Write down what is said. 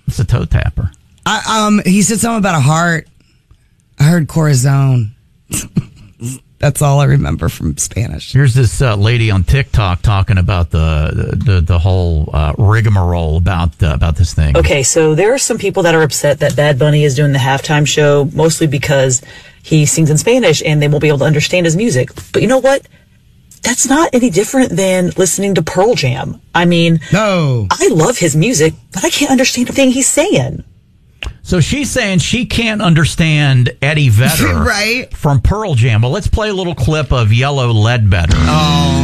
It's a toe tapper. He said something about a heart. I heard corazon. That's all I remember from Spanish. Here's this lady on TikTok talking about the whole rigmarole about this thing. Okay, so there are some people that are upset that Bad Bunny is doing the halftime show, mostly because he sings in Spanish and they won't be able to understand his music. But you know what? That's not any different than listening to Pearl Jam. I mean, no, I love his music, but I can't understand a thing he's saying. So she's saying she can't understand Eddie Vedder right? from Pearl Jam. Well, let's play a little clip of Yellow Ledbetter. Oh.